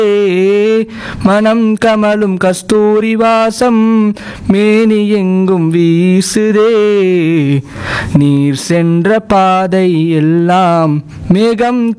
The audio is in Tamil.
மனம் கமலும் கஸ்தூரி வாசம் மேனி எங்கும் வீசுதே. நீர் சென்ற பாதை எல்லாம் மேகம்